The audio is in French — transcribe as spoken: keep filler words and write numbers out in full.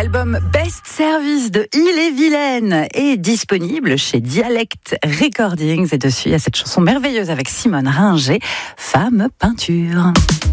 L'album Best Service de Ille-et-Vilaine est disponible chez Dialect Recordings. Et dessus, il y a cette chanson merveilleuse avec Simone Ringer, Femme Peinture.